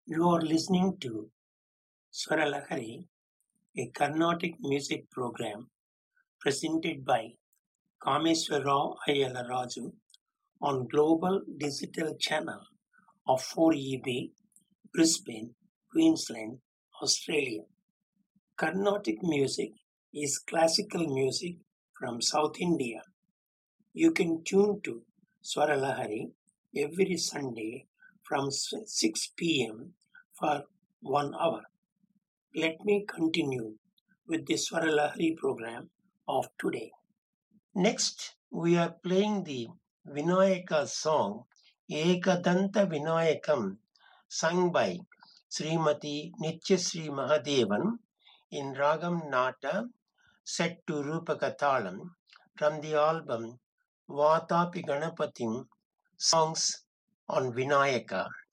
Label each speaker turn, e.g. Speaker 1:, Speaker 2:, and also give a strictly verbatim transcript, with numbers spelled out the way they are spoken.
Speaker 1: You are listening to Swaralahari, a Carnatic music program presented by Kameswara Ayala Raju on Global Digital Channel of four E B, Brisbane, Queensland, Australia. Carnatic music is classical music from South India. You can tune to Swaralahari every Sunday from six p m for one hour. Let me continue with the Swaralahari program of today. Next, we are playing the Vinayaka song Ekadanta Vinayakam, sung by Srimati Nityasri Mahadevan in Ragam Nata set to Rupaka Thalam from the album Vatapi Ganapatim Songs on Vinayaka.